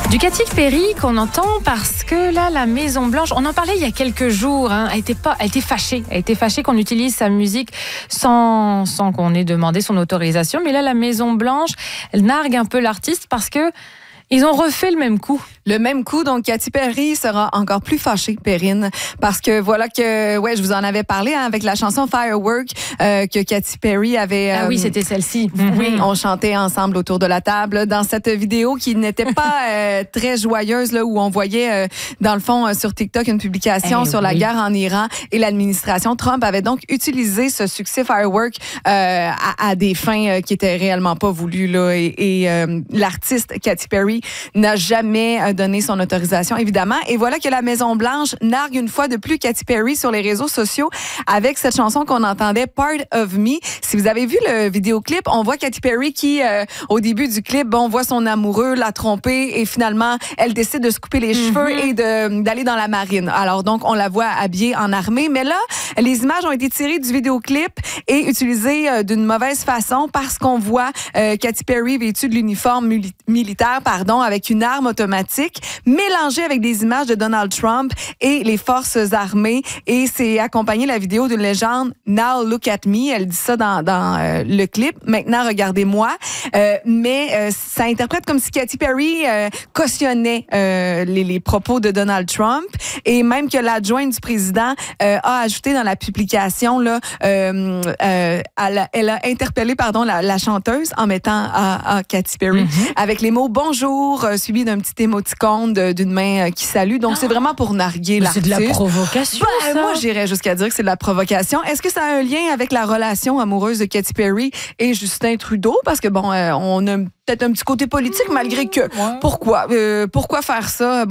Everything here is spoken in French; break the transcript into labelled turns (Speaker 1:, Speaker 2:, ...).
Speaker 1: Du Katy Perry qu'on entend parce que là, la Maison Blanche, on en parlait il y a quelques jours, elle était fâchée. Elle était fâchée qu'on utilise sa musique sans qu'on ait demandé son autorisation. Mais là, la Maison Blanche, elle nargue un peu l'artiste parce que ils ont refait le même coup.
Speaker 2: Le même coup, donc Katy Perry sera encore plus fâchée, Perrine, parce que voilà que, je vous en avais parlé avec la chanson Firework que Katy Perry avait.
Speaker 1: Ah oui, c'était celle-ci.
Speaker 2: Oui, on chantait ensemble autour de la table dans cette vidéo qui n'était pas très joyeuse là, où on voyait dans le fond sur TikTok une publication sur la guerre en Iran et l'administration Trump avait donc utilisé ce succès Firework à des fins qui étaient réellement pas voulues là et l'artiste Katy Perry n'a jamais donné son autorisation, évidemment. Et voilà que la Maison-Blanche nargue une fois de plus Katy Perry sur les réseaux sociaux avec cette chanson qu'on entendait, Part of Me. Si vous avez vu le vidéoclip, on voit Katy Perry qui, au début du clip, on voit son amoureux la tromper et finalement, elle décide de se couper les cheveux et d'aller dans la marine. Alors donc, on la voit habillée en armée. Mais là, les images ont été tirées du vidéoclip et utilisées d'une mauvaise façon parce qu'on voit Katy Perry vêtue de l'uniforme militaire, avec une arme automatique, mélangée avec des images de Donald Trump et les forces armées. Et c'est accompagné la vidéo d'une légende, Now Look at Me. Elle dit ça dans le clip. Maintenant, regardez-moi. Mais ça interprète comme si Katy Perry cautionnait les propos de Donald Trump. Et même que l'adjointe du président a ajouté dans la publication, là, elle a interpellé la chanteuse en mettant à Katy Perry avec les mots bonjour, suivi d'un petit émoticône d'une main qui salue. Donc, c'est vraiment pour narguer l'artiste.
Speaker 1: C'est de la provocation, ça.
Speaker 2: Moi, j'irais jusqu'à dire que c'est de la provocation. Est-ce que ça a un lien avec la relation amoureuse de Katy Perry et Justin Trudeau? Parce que, on a peut-être un petit côté politique, malgré que... Pourquoi faire ça?